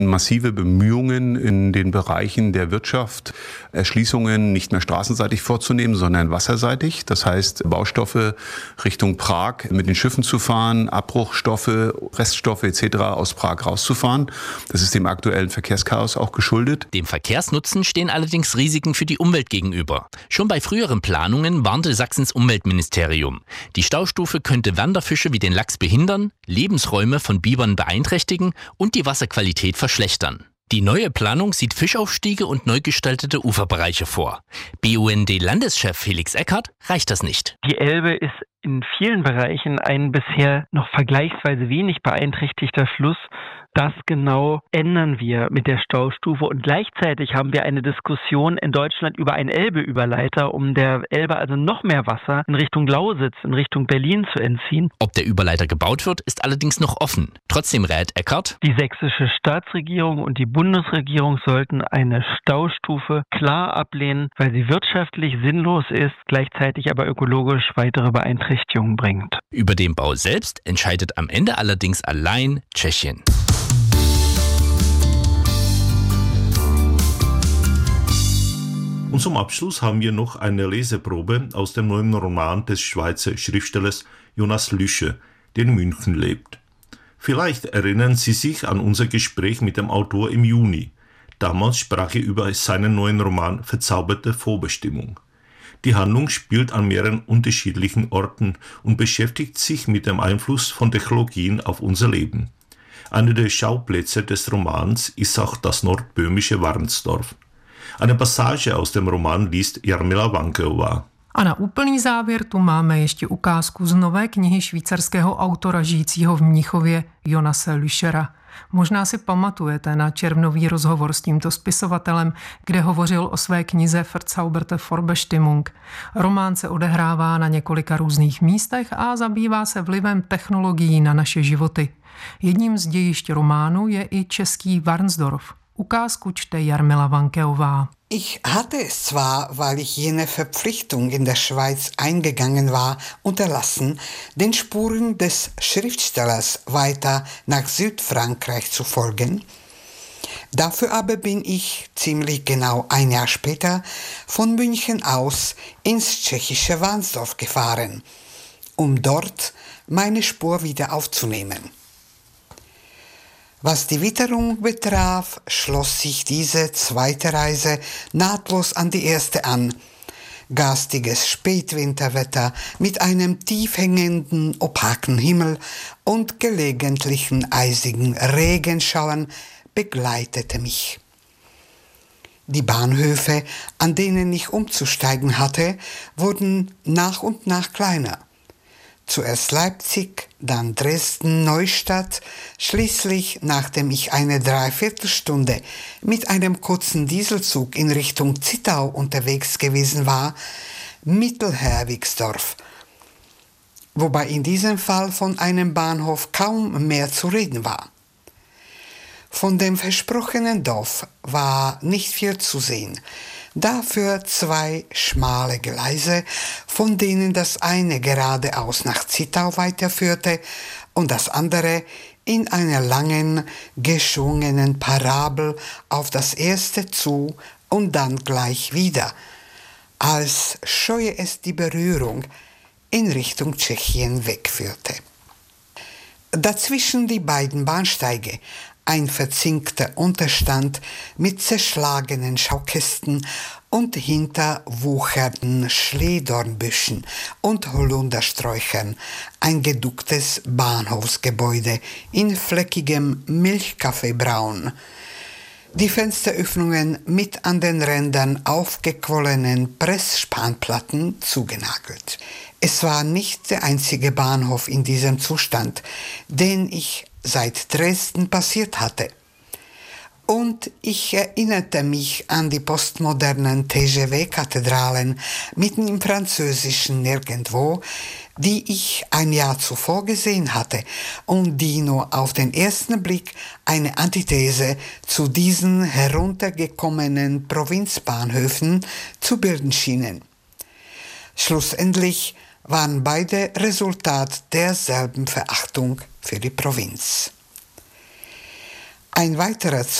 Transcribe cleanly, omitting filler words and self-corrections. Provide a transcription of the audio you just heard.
Massive Bemühungen in den Bereichen der Wirtschaft, Erschließungen nicht mehr straßenseitig vorzunehmen, sondern wasserseitig. Das heißt, Baustoffe Richtung Prag mit den Schiffen zu fahren, Abbruchstoffe, Reststoffe etc. aus Prag rauszufahren. Das ist dem aktuellen Verkehrschaos auch geschuldet. Dem Verkehrsnutzen stehen allerdings Risiken für die Umwelt gegenüber. Schon bei früheren Planungen warnte Sachsens Umweltministerium. Die Staustufe könnte Wanderfische wie den Lachs behindern, Lebensräume von Bibern beeinträchtigen und die Wasserqualität verschlechtern. Die neue Planung sieht Fischaufstiege und neu gestaltete Uferbereiche vor. BUND-Landeschef Felix Eckert reicht das nicht. Die Elbe ist in vielen Bereichen ein bisher noch vergleichsweise wenig beeinträchtigter Fluss. Das genau ändern wir mit der Staustufe und gleichzeitig haben wir eine Diskussion in Deutschland über einen Elbe-Überleiter, um der Elbe also noch mehr Wasser in Richtung Lausitz, in Richtung Berlin zu entziehen. Ob der Überleiter gebaut wird, ist allerdings noch offen. Trotzdem rät Eckert: Die sächsische Staatsregierung und die Bundesregierung sollten eine Staustufe klar ablehnen, weil sie wirtschaftlich sinnlos ist, gleichzeitig aber ökologisch weitere Beeinträchtigungen bringt. Über den Bau selbst entscheidet am Ende allerdings allein Tschechien. Und zum Abschluss haben wir noch eine Leseprobe aus dem neuen Roman des Schweizer Schriftstellers Jonas Lüscher, der in München lebt. Vielleicht erinnern Sie sich an unser Gespräch mit dem Autor im Juni. Damals sprach er über seinen neuen Roman Verzauberte Vorbestimmung. Die Handlung spielt an mehreren unterschiedlichen Orten und beschäftigt sich mit dem Einfluss von Technologien auf unser Leben. Einer der Schauplätze des Romans ist auch das nordböhmische Varnsdorf. Eine Passage aus dem Roman liest Jarmila Vankeová. A na úplný závěr tu máme ještě ukázku z nové knihy švýcarského autora žijícího v Mnichově Jonase Lüschera. Možná si pamatujete na červnový rozhovor s tímto spisovatelem, kde hovořil o své knize Verzauberte Vorbestimmung. Román se odehrává na několika různých místech a zabývá se vlivem technologií na naše životy. Jedním z dějišť románu je i český Varnsdorf. Ukázku čte Jarmila Vankeová. Ich hatte es zwar, weil ich jene Verpflichtung in der Schweiz eingegangen war, unterlassen, den Spuren des Schriftstellers weiter nach Südfrankreich zu folgen. Dafür aber bin ich ziemlich genau ein Jahr später von München aus ins tschechische Varnsdorf gefahren, um dort meine Spur wieder aufzunehmen. Was die Witterung betraf, schloss sich diese zweite Reise nahtlos an die erste an. Garstiges Spätwinterwetter mit einem tief hängenden, opaken Himmel und gelegentlichen eisigen Regenschauern begleitete mich. Die Bahnhöfe, an denen ich umzusteigen hatte, wurden nach und nach kleiner. Zuerst Leipzig, dann Dresden, Neustadt, schließlich, nachdem ich eine Dreiviertelstunde mit einem kurzen Dieselzug in Richtung Zittau unterwegs gewesen war, Mittelherwigsdorf, wobei in diesem Fall von einem Bahnhof kaum mehr zu reden war. Von dem versprochenen Dorf war nicht viel zu sehen. Dafür 2 schmale Gleise, von denen das eine geradeaus nach Zittau weiterführte und das andere in einer langen, geschwungenen Parabel auf das erste zu und dann gleich wieder, als scheue es die Berührung, in Richtung Tschechien wegführte. Dazwischen die beiden Bahnsteige, ein verzinkter Unterstand mit zerschlagenen Schaukästen und hinterwuchernden Schlehdornbüschen und Holundersträuchern, ein geducktes Bahnhofsgebäude in fleckigem Milchkaffeebraun. Die Fensteröffnungen mit an den Rändern aufgequollenen Pressspanplatten zugenagelt. Es war nicht der einzige Bahnhof in diesem Zustand, den ich seit Dresden passiert hatte. Und ich erinnerte mich an die postmodernen TGV-Kathedralen mitten im französischen Nirgendwo, die ich ein Jahr zuvor gesehen hatte und die nur auf den ersten Blick eine Antithese zu diesen heruntergekommenen Provinzbahnhöfen zu bilden schienen. Schlussendlich waren beide Resultat derselben Verachtung für die Provinz. Ein weiterer